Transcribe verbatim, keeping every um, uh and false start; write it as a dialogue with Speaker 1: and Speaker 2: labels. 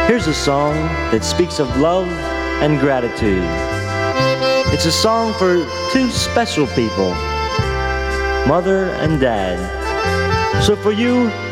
Speaker 1: Here's a song that speaks of love and gratitude. It's a song for two special people, Mother and Dad. So for you,